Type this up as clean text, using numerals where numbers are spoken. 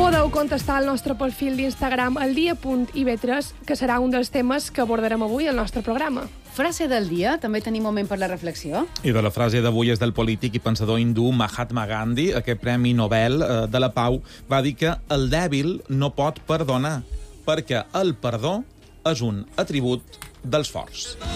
Podeu contestar al nostre perfil d'Instagram eldia.ib3, que serà un dels temes que abordarem avui al nostre programa. Frase del dia, també tenim moment per la reflexió. I de la frase d'avui és del polític i pensador hindú Mahatma Gandhi. Aquest Premi Nobel de la Pau va dir que el dèbil no pot perdonar, perquè el perdó és un atribut dels forts.